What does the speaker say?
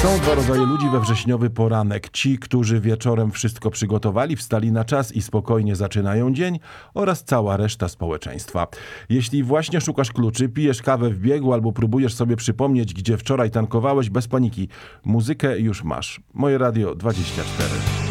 Są dwa rodzaje ludzi we wrześniowy poranek. Ci, którzy wieczorem wszystko przygotowali, wstali na czas i spokojnie zaczynają dzień, oraz cała reszta społeczeństwa. Jeśli właśnie szukasz kluczy, pijesz kawę w biegu albo próbujesz sobie przypomnieć, gdzie wczoraj tankowałeś, bez paniki. Muzykę już masz. Moje Radio 24.